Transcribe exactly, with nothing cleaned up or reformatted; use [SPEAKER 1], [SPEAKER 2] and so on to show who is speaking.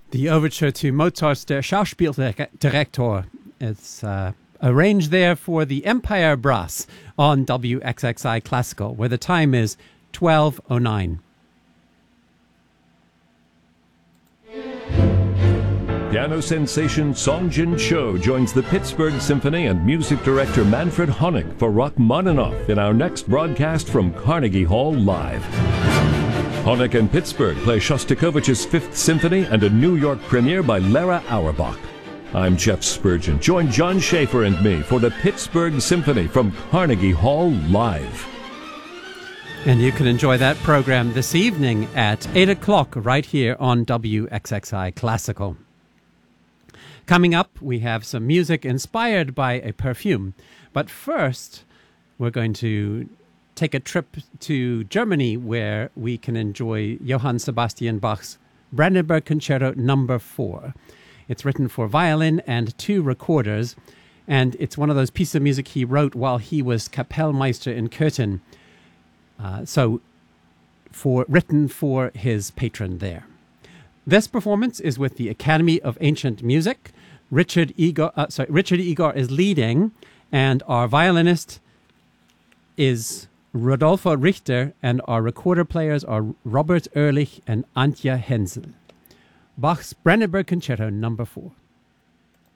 [SPEAKER 1] The overture to Mozart's Der Schauspieldirektor. It's uh, arranged there for the Empire Brass on W X X I Classical, where the time is twelve oh nine.
[SPEAKER 2] Piano sensation Song Jin Cho joins the Pittsburgh Symphony and music director Manfred Honeck for Rachmaninoff in our next broadcast from Carnegie Hall Live. Honeck and Pittsburgh play Shostakovich's Fifth Symphony and a New York premiere by Lara Auerbach. I'm Jeff Spurgeon. Join John Schaefer and me for the Pittsburgh Symphony from Carnegie Hall Live.
[SPEAKER 1] And you can enjoy that program this evening at eight o'clock right here on W X X I Classical. Coming up, we have some music inspired by a perfume. But first, we're going to take a trip to Germany where we can enjoy Johann Sebastian Bach's Brandenburg Concerto number four. It's written for violin and two recorders, and it's one of those pieces of music he wrote while he was Kapellmeister in Köthen. Uh, so, for written for his patron there. This performance is with the Academy of Ancient Music. Richard Igor, uh, sorry, Richard Igor is leading, and our violinist is Rodolfo Richter, and our recorder players are Robert Ehrlich and Antje Hensel. Bach's Brandenburg Concerto number four.